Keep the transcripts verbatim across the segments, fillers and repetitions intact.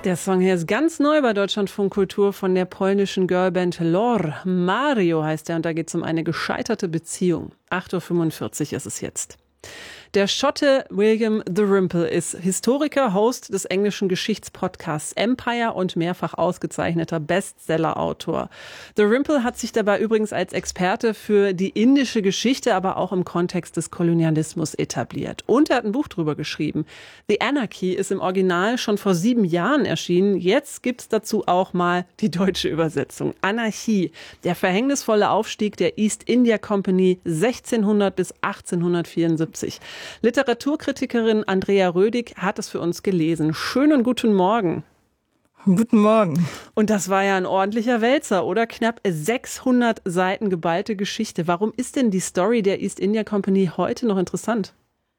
Der Song hier ist ganz neu bei Deutschlandfunk Kultur von der polnischen Girlband Lor. Mario heißt er und da geht es um eine gescheiterte Beziehung. acht Uhr fünfundvierzig ist es jetzt. Der Schotte William Dalrymple ist Historiker, Host des englischen Geschichtspodcasts Empire und mehrfach ausgezeichneter Bestsellerautor. Dalrymple hat sich dabei übrigens als Experte für die indische Geschichte, aber auch im Kontext des Kolonialismus etabliert. Und er hat ein Buch drüber geschrieben. The Anarchy ist im Original schon vor sieben Jahren erschienen. Jetzt gibt's dazu auch mal die deutsche Übersetzung. Anarchie, der verhängnisvolle Aufstieg der East India Company sechzehnhundert bis achtzehnhundertvierundsiebzig. Literaturkritikerin Andrea Rödig hat es für uns gelesen. Schönen guten Morgen. Guten Morgen. Und das war ja ein ordentlicher Wälzer, oder? Knapp sechshundert Seiten geballte Geschichte. Warum ist denn die Story der East India Company heute noch interessant?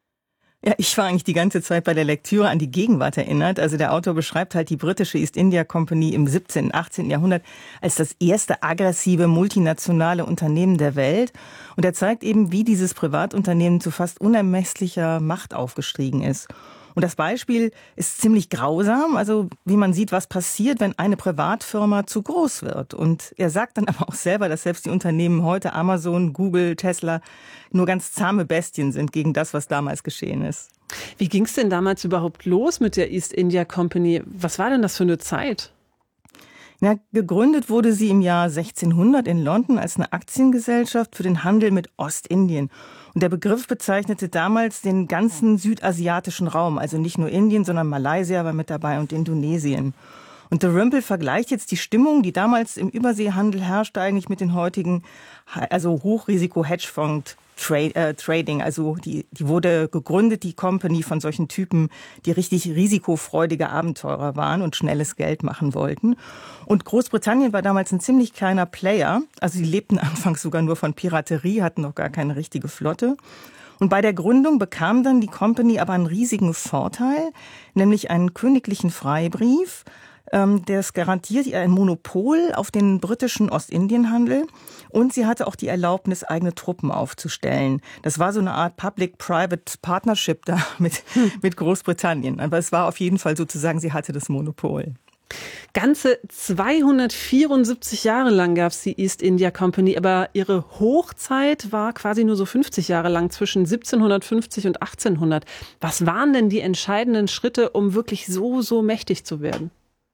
Ja, ich war eigentlich die ganze Zeit bei der Lektüre an die Gegenwart erinnert. Also der Autor beschreibt halt die britische East India Company im siebzehnten, achtzehnten Jahrhundert als das erste aggressive multinationale Unternehmen der Welt. Und er zeigt eben, wie dieses Privatunternehmen zu fast unermesslicher Macht aufgestiegen ist. Und das Beispiel ist ziemlich grausam, also wie man sieht, was passiert, wenn eine Privatfirma zu groß wird. Und er sagt dann aber auch selber, dass selbst die Unternehmen heute, Amazon, Google, Tesla, nur ganz zahme Bestien sind gegen das, was damals geschehen ist. Wie ging es denn damals überhaupt los mit der East India Company? Was war denn das für eine Zeit? Ja, gegründet wurde sie im Jahr sechzehnhundert in London als eine Aktiengesellschaft für den Handel mit Ostindien. Und der Begriff bezeichnete damals den ganzen südasiatischen Raum, also nicht nur Indien, sondern Malaysia war mit dabei und Indonesien. Und Dalrymple vergleicht jetzt die Stimmung, die damals im Überseehandel herrschte, eigentlich mit den heutigen, also Hochrisiko-Hedgefonds. Trade, äh, Trading, also die, die wurde gegründet, die Company, von solchen Typen, die richtig risikofreudige Abenteurer waren und schnelles Geld machen wollten. Und Großbritannien war damals ein ziemlich kleiner Player, also die lebten anfangs sogar nur von Piraterie, hatten noch gar keine richtige Flotte. Und bei der Gründung bekam dann die Company aber einen riesigen Vorteil, nämlich einen königlichen Freibrief. Das garantiert ihr ein Monopol auf den britischen Ostindienhandel und sie hatte auch die Erlaubnis, eigene Truppen aufzustellen. Das war so eine Art Public-Private Partnership da mit, mit Großbritannien. Aber es war auf jeden Fall sozusagen, sie hatte das Monopol. Ganze zweihundertvierundsiebzig Jahre lang gab es die East India Company, aber ihre Hochzeit war quasi nur so fünfzig Jahre lang, zwischen siebzehnhundertfünfzig und achtzehnhundert. Was waren denn die entscheidenden Schritte, um wirklich so, so mächtig zu werden?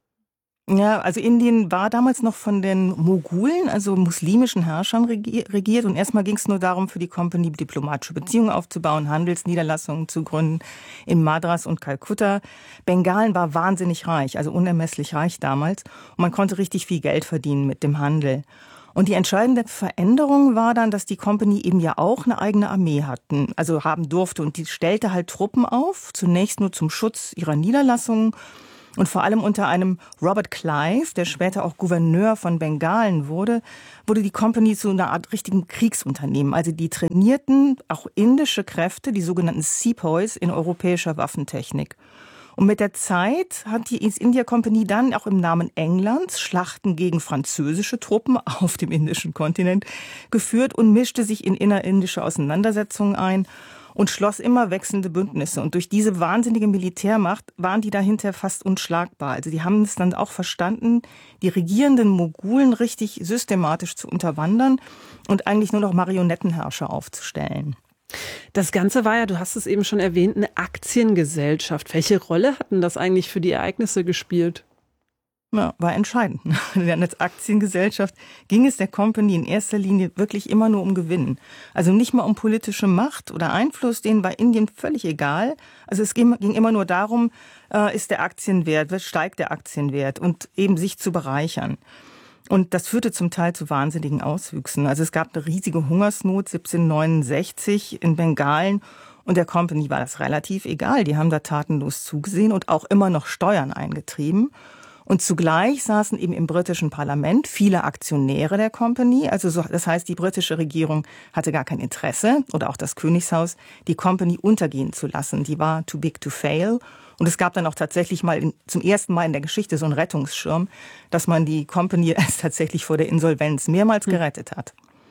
Ja, also Indien war damals noch von den Mogulen, also muslimischen Herrschern regiert. Und erstmal ging es nur darum, für die Company diplomatische Beziehungen aufzubauen, Handelsniederlassungen zu gründen in Madras und Kalkutta. Bengalen war wahnsinnig reich, also unermesslich reich damals. Und man konnte richtig viel Geld verdienen mit dem Handel. Und die entscheidende Veränderung war dann, dass die Company eben ja auch eine eigene Armee hatten, also haben durfte. Und die stellte halt Truppen auf, zunächst nur zum Schutz ihrer Niederlassungen. Und vor allem unter einem Robert Clive, der später auch Gouverneur von Bengalen wurde, wurde die Company zu einer Art richtigen Kriegsunternehmen. Also die trainierten auch indische Kräfte, die sogenannten Sepoys, in europäischer Waffentechnik. Und mit der Zeit hat die East India Company dann auch im Namen Englands Schlachten gegen französische Truppen auf dem indischen Kontinent geführt und mischte sich in innerindische Auseinandersetzungen ein und schloss immer wechselnde Bündnisse. Und durch diese wahnsinnige Militärmacht waren die dahinter fast unschlagbar. Also die haben es dann auch verstanden, die regierenden Mogulen richtig systematisch zu unterwandern und eigentlich nur noch Marionettenherrscher aufzustellen. Das Ganze war ja, du hast es eben schon erwähnt, eine Aktiengesellschaft. Welche Rolle hatten das eigentlich für die Ereignisse gespielt? Ja, war entscheidend. Als Aktiengesellschaft ging es der Company in erster Linie wirklich immer nur um Gewinn. Also nicht mal um politische Macht oder Einfluss, denen war Indien völlig egal. Also es ging, ging immer nur darum, äh, ist der Aktienwert, steigt der Aktienwert und eben sich zu bereichern. Und das führte zum Teil zu wahnsinnigen Auswüchsen. Also es gab eine riesige Hungersnot siebzehnhundertneunundsechzig in Bengalen und der Company war das relativ egal. Die haben da tatenlos zugesehen und auch immer noch Steuern eingetrieben. Und zugleich saßen eben im britischen Parlament viele Aktionäre der Company. Also so, das heißt, die britische Regierung hatte gar kein Interesse, oder auch das Königshaus, die Company untergehen zu lassen. Die war too big to fail. Und es gab dann auch tatsächlich mal in, zum ersten Mal in der Geschichte so einen Rettungsschirm, dass man die Company tatsächlich vor der Insolvenz mehrmals gerettet hat.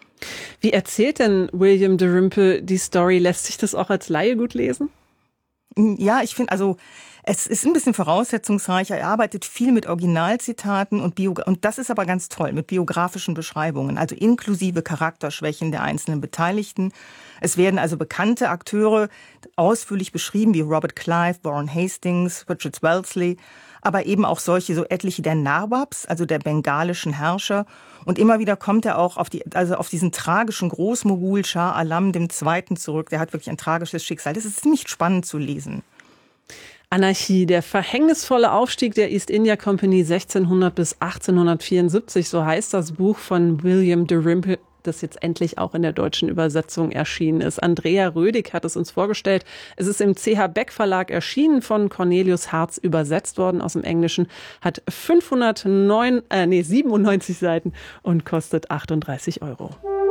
Wie erzählt denn William Dalrymple die Story? Lässt sich das auch als Laie gut lesen? Ja, ich finde, also Es ist ein bisschen voraussetzungsreich. Er arbeitet viel mit Originalzitaten und Bio und das ist aber ganz toll, mit biografischen Beschreibungen, also inklusive Charakterschwächen der einzelnen Beteiligten. Es werden also bekannte Akteure ausführlich beschrieben, wie Robert Clive, Warren Hastings, Richard Wellesley, aber eben auch solche, so etliche der Nawabs, also der bengalischen Herrscher. Und immer wieder kommt er auch auf die, also auf diesen tragischen Großmogul Schah Alam der Zweite zurück. Der hat wirklich ein tragisches Schicksal. Das ist ziemlich spannend zu lesen. Anarchie, der verhängnisvolle Aufstieg der East India Company sechzehnhundert bis achtzehnhundertvierundsiebzig, so heißt das Buch von William Dalrymple, das jetzt endlich auch in der deutschen Übersetzung erschienen ist. Andrea Rödig hat es uns vorgestellt. Es ist im C H Beck Verlag erschienen, von Cornelius Hartz übersetzt worden aus dem Englischen, hat fünfhundertneun, äh, nee, siebenundneunzig Seiten und kostet achtunddreißig Euro.